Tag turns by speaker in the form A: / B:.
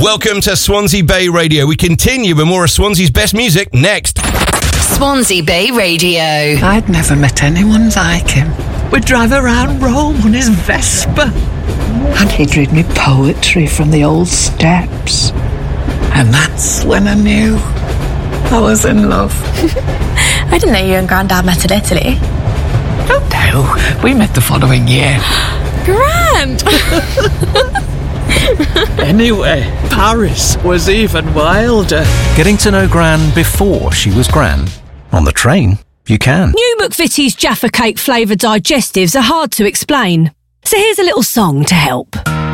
A: Welcome to Swansea Bay Radio. We continue with more of Swansea's best music next.
B: Swansea Bay Radio.
C: I'd never met anyone like him. We'd drive around Rome on his Vespa. And he'd read me poetry from the old steps. And that's when I knew I was in love.
D: I didn't know you and Grandad met in Italy.
C: Oh no, we met the following year.
D: Grand!
C: Anyway, Paris was even wilder.
E: Getting to know Gran before she was Gran. On the train, you can.
F: New McVitie's Jaffa Cake flavoured digestives are hard to explain. So here's a little song to help.